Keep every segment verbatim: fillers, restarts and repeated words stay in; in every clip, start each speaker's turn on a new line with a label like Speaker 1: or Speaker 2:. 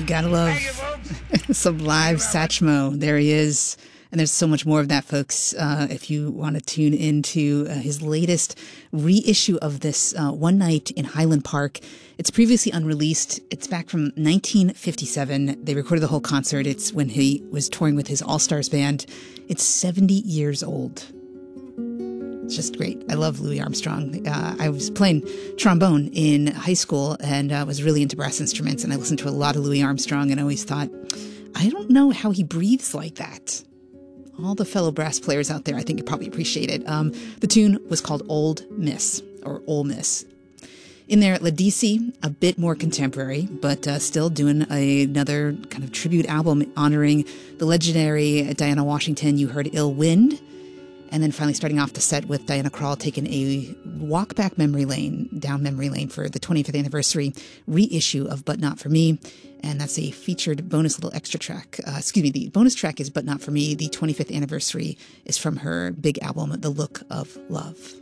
Speaker 1: Gotta love some live Satchmo. There he is. And there's so much more of that, folks, uh, if you want to tune into uh, his latest reissue of this uh, One Night in Highland Park. It's previously unreleased. It's back from nineteen fifty-seven. They recorded the whole concert. It's when he was touring with his All-Stars band. It's seventy years old. It's just great. I love Louis Armstrong. Uh, I was playing trombone in high school and uh, was really into brass instruments. And I listened to a lot of Louis Armstrong and I always thought, I don't know how he breathes like that. All the fellow brass players out there, I think you probably appreciate it. Um, the tune was called Old Miss, or Ole Miss. In there, Ledisi, a bit more contemporary, but uh, still doing a, another kind of tribute album honoring the legendary Diana Washington. You heard Ill Wind. And then finally starting off the set with Diana Krall taking a walk back memory lane, down memory lane for the twenty-fifth anniversary reissue of But Not For Me. And that's a featured bonus little extra track. Uh, excuse me, the bonus track is But Not For Me. The twenty-fifth anniversary is from her big album, The Look of Love.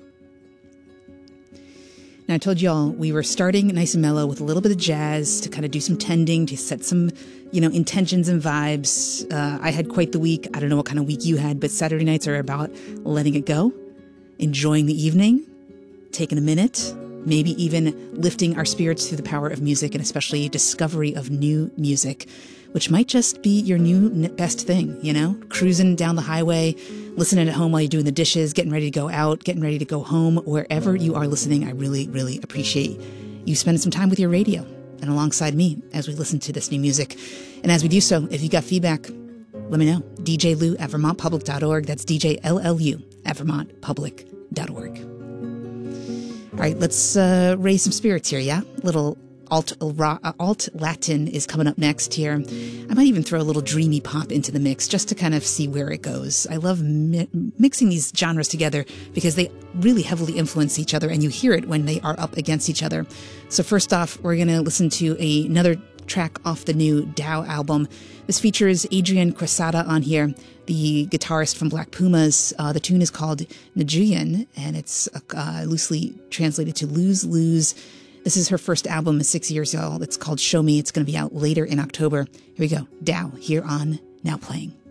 Speaker 1: Now, I told y'all we were starting nice and mellow with a little bit of jazz to kind of do some tending, to set some, you know, intentions and vibes. Uh, I had quite the week. I don't know what kind of week you had, but Saturday nights are about letting it go, enjoying the evening, taking a minute, maybe even lifting our spirits through the power of music and especially discovery of new music, which might just be your new best thing, you know, cruising down the highway, listening at home while you're doing the dishes, getting ready to go out, getting ready to go home, wherever you are listening. I really, really appreciate you spending some time with your radio and alongside me as we listen to this new music. And as we do so, if you got feedback, let me know. D J Lou at vermont public dot org. That's D J L L U at vermont public dot org. All right, let's uh, raise some spirits here, yeah? Little alt, uh, alt Latin is coming up next here. I might even throw a little dreamy pop into the mix just to kind of see where it goes. I love mi- mixing these genres together because they really heavily influence each other and you hear it when they are up against each other. So first off, we're going to listen to a, another track off the new Dow album. This features Adrian Quesada on here, the guitarist from Black Pumas. Uh, the tune is called Najuyan, and it's uh, loosely translated to Lose Lose. This is her first album, six years old. It's called Show Me. It's going to be out later in October. Here we go. Dow here on Now Playing.